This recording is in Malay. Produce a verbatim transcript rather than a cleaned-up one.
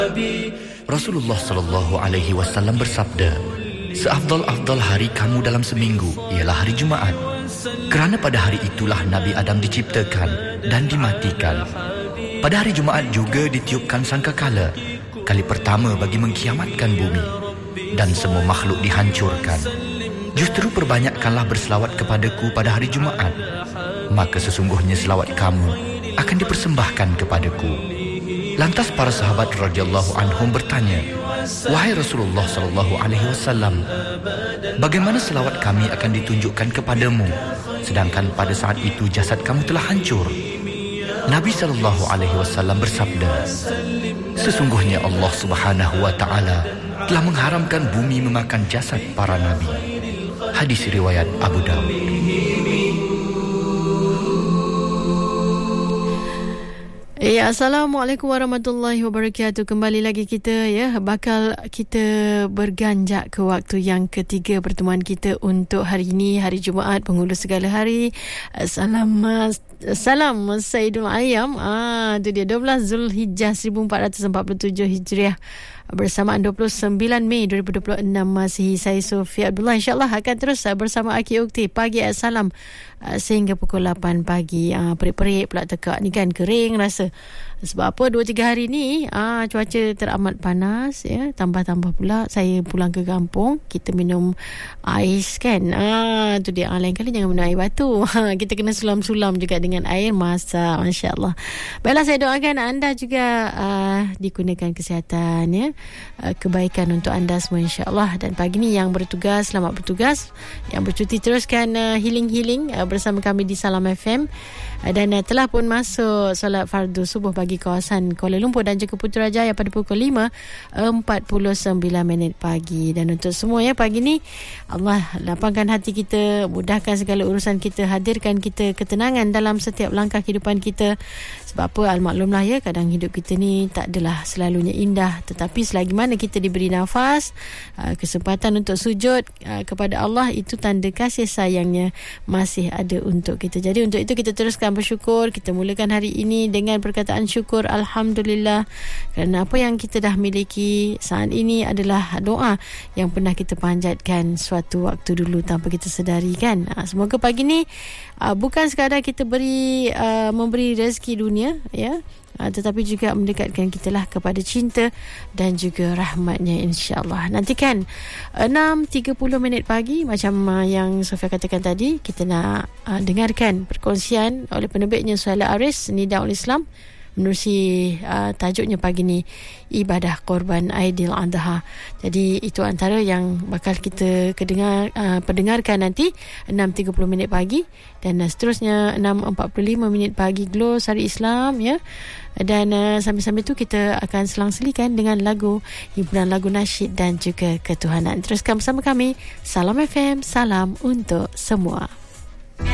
Rasulullah sallallahu alaihi wasallam bersabda, seafdal-afdal hari kamu dalam seminggu ialah hari Jumaat. Kerana pada hari itulah Nabi Adam diciptakan dan dimatikan. Pada hari Jumaat juga ditiupkan sangkakala, kali pertama bagi mengkiamatkan bumi, dan semua makhluk dihancurkan. Justru perbanyakkanlah berselawat kepadaku pada hari Jumaat, maka sesungguhnya selawat kamu akan dipersembahkan kepadaku. Lantas para sahabat radhiyallahu anhum bertanya, wahai Rasulullah sallallahu alaihi wasallam, bagaimana selawat kami akan ditunjukkan kepadamu, sedangkan pada saat itu jasad kamu telah hancur? Nabi sallallahu alaihi wasallam bersabda, sesungguhnya Allah Subhanahu wa taala telah mengharamkan bumi memakan jasad para nabi. Hadis riwayat Abu Dawud. Ya, Assalamualaikum warahmatullahi wabarakatuh. Kembali lagi kita ya, bakal kita berganjak ke waktu yang ketiga pertemuan kita untuk hari ini, hari Jumaat, penghulu segala hari. Salam Salam Sayyidul Ayyam. Ah, itu dia dua belas Zulhijjah seribu empat ratus empat puluh tujuh Hijriah bersamaan dua puluh sembilan Mei dua ribu dua puluh enam Masihi. Saya Sofia Abdullah, InsyaAllah akan terus bersama Aki Ukti pagi Assalam sehingga pukul lapan pagi. Ah, perik-perik pula tekak ni kan, kering rasa. Sebab apa, dua tiga hari ni ah, cuaca teramat panas ya. Tambah-tambah pula saya pulang ke kampung, kita minum ais kan. Ah, tu dia. Ah, lain kali jangan minum air batu. Ha, kita kena sulam-sulam juga dengan air masak. Masya-Allah. Baiklah, saya doakan anda juga ah, dikurniakan kesihatan ya. Ah, kebaikan untuk anda semua insya-Allah. Dan pagi ni yang bertugas, selamat bertugas. Yang bercuti teruskan uh, healing-healing uh, bersama kami di Salam F M. Dan uh, telah pun masuk solat fardu subuh bagi kawasan Kuala Lumpur dan juga Putrajaya pada pukul lima empat puluh sembilan minit pagi. Dan untuk semua ya, pagi ni Allah lapangkan hati kita, mudahkan segala urusan kita, hadirkan kita ketenangan dalam setiap langkah kehidupan kita. Sebab apa, al-maklumlah ya, kadang hidup kita ni tak adalah selalunya indah, tetapi selagi mana kita diberi nafas, uh, kesempatan untuk sujud uh, kepada Allah, itu tanda kasih sayangnya masih ada untuk kita. Jadi untuk itu kita teruskan bersyukur. Kita mulakan hari ini dengan perkataan syukur, Alhamdulillah, kerana apa yang kita dah miliki saat ini adalah doa yang pernah kita panjatkan suatu waktu dulu tanpa kita sedari kan. Ha, semoga pagi ni uh, bukan sekadar kita beri uh, memberi rezeki dunia ya, uh, tetapi juga mendekatkan kita lah kepada cinta dan juga rahmatnya insya-Allah. Nantikan enam tiga puluh minit pagi, macam uh, yang Sofia katakan tadi, kita nak uh, dengarkan perkongsian oleh penerbitnya Suhaila Aris, Nida ul Islam, menerusi uh, tajuknya pagi ni, ibadah korban Aidil Adha. Jadi itu antara yang bakal kita kedengar, uh, perdengarkan nanti enam tiga puluh minit pagi, dan uh, seterusnya enam empat puluh lima minit pagi Glow Sari Islam ya. Dan uh, sambil-sambil tu kita akan selang-selikan dengan lagu hiburan, lagu nasyid dan juga ketuhanan. Teruskan bersama kami Salam F M, salam untuk semua.